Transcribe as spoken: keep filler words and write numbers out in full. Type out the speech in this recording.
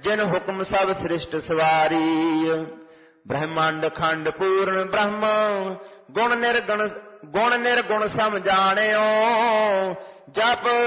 जिन हुक्म सब सृष्ट सवारी। ब्रह्मांड खंड पूर्ण ब्रह्म गुण निर्गुण गुण निर्गुण सम जाणियो। जप